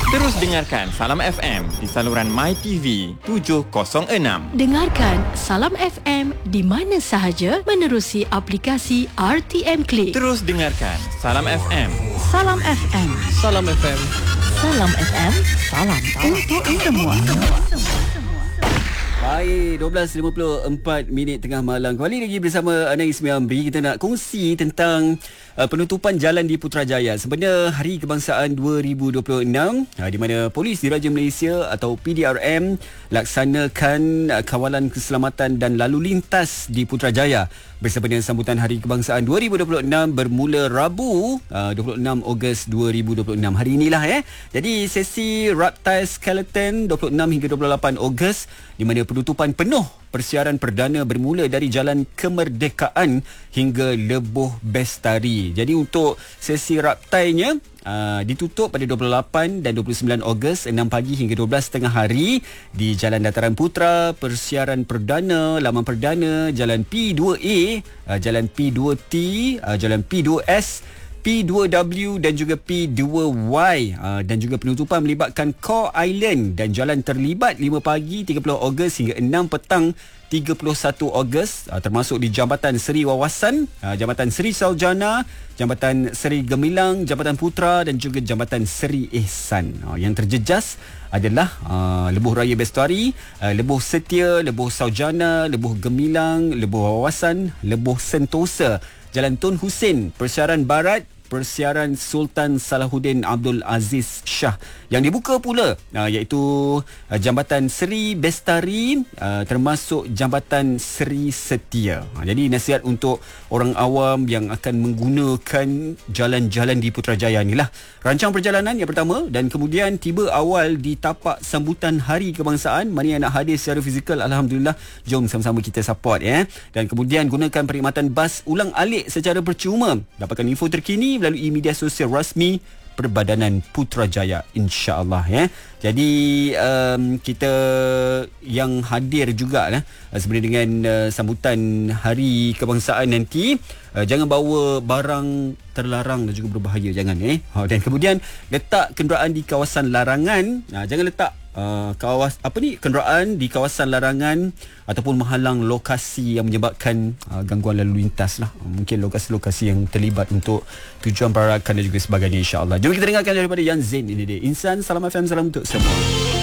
Terus dengarkan Salam FM di saluran MyTV 706. Dengarkan Salam FM di mana sahaja menerusi aplikasi RTM Click. Terus dengarkan Salam FM. Salam FM. Salam FM. Salam FM. Salam untuk semua. Baik, 12.54 tengah malam. Kembali lagi bersama Ana Ismi Amri. Kita nak kongsi tentang penutupan jalan di Putrajaya. Sebenarnya Hari Kebangsaan 2026 di mana Polis Diraja Malaysia atau PDRM laksanakan kawalan keselamatan dan lalu lintas di Putrajaya bersama dengan sambutan Hari Kebangsaan 2026 bermula Rabu 26 Ogos 2026. Hari inilah Jadi sesi Reptile Skeleton 26 hingga 28 Ogos di mana penutupan penuh persiaran perdana bermula dari Jalan Kemerdekaan hingga Lebuh Bestari. Jadi untuk sesi raptainya ditutup pada 28 dan 29 Ogos 6 pagi hingga 12 tengah hari di Jalan Dataran Putra, persiaran perdana, laman perdana, Jalan P2A, Jalan P2T, Jalan P2S, P2W dan juga P2Y dan juga penutupan melibatkan Core Island dan jalan terlibat 5 pagi 30 Ogos hingga 6 petang 31 Ogos termasuk di Jambatan Seri Wawasan, Jambatan Seri Saljana, Jambatan Seri Gemilang, Jambatan Putra dan juga Jambatan Seri Ihsan. Yang terjejas adalah Lebuh Raya Bestari, Lebuh Setia, Lebuh Saljana, Lebuh Gemilang, Lebuh Wawasan, Lebuh Sentosa, Jalan Tun Hussein, Persiaran Barat, Persiaran Sultan Salahuddin Abdul Aziz Shah. Yang dibuka pula iaitu Jambatan Seri Bestari termasuk Jambatan Seri Setia. Jadi nasihat untuk orang awam yang akan menggunakan jalan-jalan di Putrajaya inilah. Rancang perjalanan yang pertama dan kemudian tiba awal di tapak sambutan Hari Kebangsaan. Mana yang nak hadir secara fizikal, alhamdulillah, jom sama-sama kita support Dan kemudian gunakan perkhidmatan bas ulang-alik secara percuma. Dapatkan info terkini melalui media sosial rasmi Perbadanan Putrajaya, insya-Allah Jadi kita yang hadir juga sebenarnya dengan sambutan Hari Kebangsaan nanti jangan bawa barang terlarang dan juga berbahaya, jangan Dan kemudian letak kenderaan di kawasan larangan, jangan letak kenderaan di kawasan larangan ataupun menghalang lokasi yang menyebabkan gangguan lalu lintas mungkin lokasi-lokasi yang terlibat untuk tujuan perarakan dan juga sebagainya, insya-Allah. Jom kita dengarkan daripada Yan Zain ini dia. Insan Salam FM, salam untuk semua.